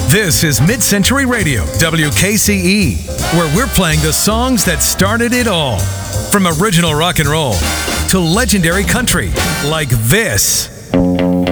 This is Mid-Century Radio, WKCE, where we're playing the songs that started it all. From original rock and roll to legendary country, like this.